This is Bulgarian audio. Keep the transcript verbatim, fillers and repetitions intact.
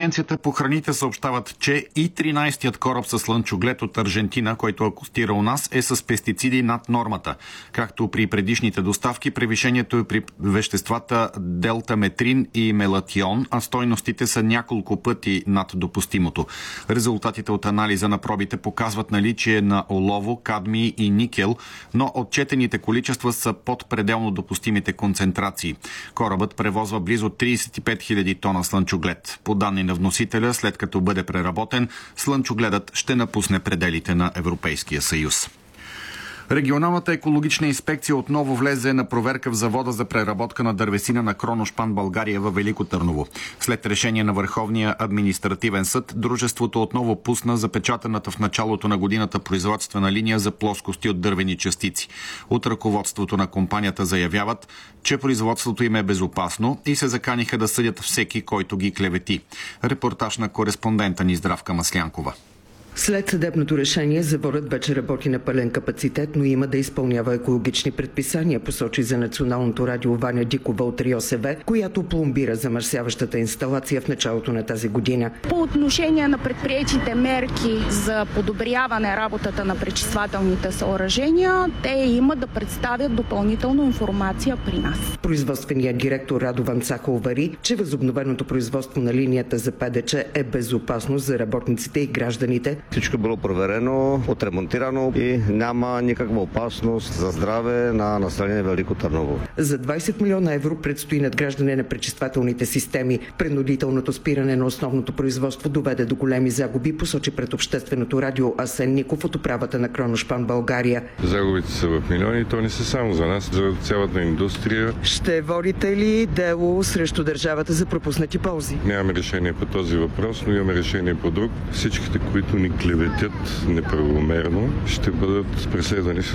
Агенцията по храните съобщават, че и тринайсетият кораб с слънчоглед от Аржентина, който акостира у нас, е с пестициди над нормата. Както при предишните доставки, превишението е при веществата делтаметрин и мелатион, а стойностите са няколко пъти над допустимото. Резултатите от анализа на пробите показват наличие на олово, кадмий и никел, но отчетените количества са под пределно допустимите концентрации. Корабът превозва близо трийсет и пет хиляди тона слънчоглед. По данни на вносителя, след като бъде преработен, слънчогледът ще напусне пределите на Европейския съюз. Регионалната екологична инспекция отново влезе на проверка в завода за преработка на дървесина на Кроношпан България във Велико Търново. След решение на Върховния административен съд, дружеството отново пусна запечатаната в началото на годината производствена линия за плоскости от дървени частици. От ръководството на компанията заявяват, че производството им е безопасно и се заканиха да съдят всеки, който ги клевети. Репортаж на кореспондента ни Здравка Маслянкова. След съдебното решение, заводът вече работи на пълен капацитет, но има да изпълнява екологични предписания, посочи за Националното радио Ваня Дикова от РИОСВ, която пломбира замърсяващата инсталация в началото на тази година. По отношение на предприетите мерки за подобряване работата на пречиствателните съоръжения, те имат да представят допълнително информация при нас. Производственият директор Радован Цаха увери, че възобновеното производство на линията за ПДЧ е безопасно за работниците и гражданите. Всичко е било проверено, отремонтирано и няма никаква опасност за здраве на население Велико Търново. За двайсет милиона евро предстои надграждане на пречиствателните системи. Принудителното спиране на основното производство доведе до големи загуби, посочи пред общественото радио Асен Ников от управата на Кроношпан България. Загубите са в милиони, то не са само за нас, за цялата индустрия. Ще водите ли дело срещу държавата за пропуснати ползи? Нямаме решение по този въпрос, но имаме решение по друг. Всичките, които ни клеветят неправомерно, ще бъдат преследвани с